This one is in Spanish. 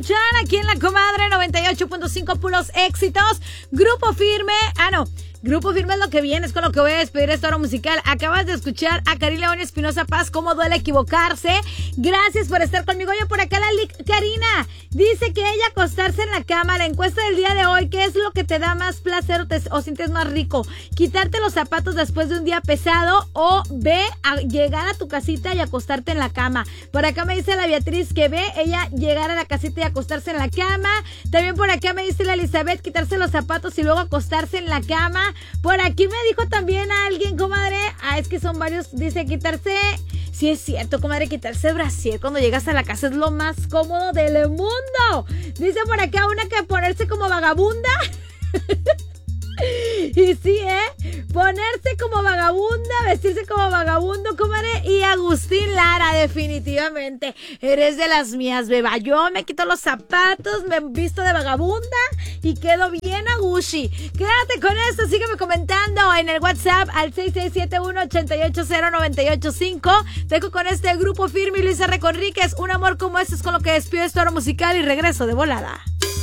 escuchar aquí en La Comadre 98.5, puros éxitos. Grupo Firme. Grupo Firme es lo que viene, es con lo que voy a despedir esta hora musical. Acabas de escuchar a Karin León Espinosa Paz, cómo duele equivocarse. Gracias por estar conmigo. Oye, por acá Karina dice que ella acostarse en la cama. La encuesta del día de hoy, ¿qué es lo que te da más placer o sientes más rico? ¿Quitarte los zapatos después de un día pesado o llegar a tu casita y acostarte en la cama? Por acá me dice la Beatriz que ella llegar a la casita y acostarse en la cama. También por acá me dice la Elizabeth, quitarse los zapatos y luego acostarse en la cama. Por aquí me dijo también a alguien, comadre, es que son varios, dice quitarse, sí es cierto, comadre, quitarse el brasier cuando llegas a la casa es lo más cómodo del mundo. Dice por acá una que ponerse como vagabunda. Y sí, ponerse como vagabunda, vestirse como vagabundo, comadre. Y Agustín Lara, definitivamente eres de las mías, beba. Yo me quito los zapatos, me visto de vagabunda y quedo bien a Gucci. Quédate con esto, sígueme comentando en el WhatsApp al 6671-880985. Dejo con este Grupo Firme y Luisa Reconríquez. Un amor como este es con lo que despido esta hora musical y regreso de volada.